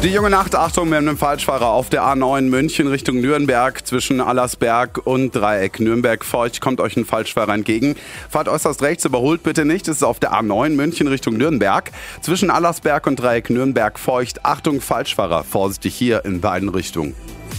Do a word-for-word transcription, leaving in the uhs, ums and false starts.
Die junge Nacht, Achtung, wir haben einen Falschfahrer auf der A neun München Richtung Nürnberg zwischen Allersberg und Dreieck Nürnberg-Feucht. Kommt euch ein Falschfahrer entgegen. Fahrt äußerst rechts, überholt bitte nicht. Es ist auf der A neun München Richtung Nürnberg zwischen Allersberg und Dreieck Nürnberg-Feucht. Achtung, Falschfahrer, vorsichtig hier in beiden Richtungen.